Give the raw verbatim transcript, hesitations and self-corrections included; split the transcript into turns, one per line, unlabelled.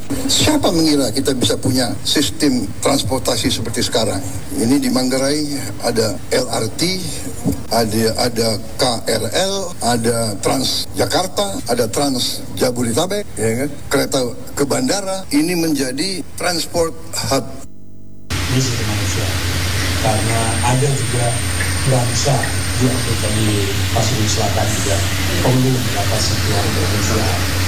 Siapa mengira kita bisa punya sistem transportasi seperti sekarang? Ini di Manggarai ada L R T, ada ada K R L, ada Trans Jakarta, ada Trans Jabodetabek, ya kan? Kereta ke bandara. Ini menjadi transport hub.
Ini sistem manusia, karena ada juga bangsa di Afrika, di Pasifik Selatan juga perlu mendapat sentuhan potensial.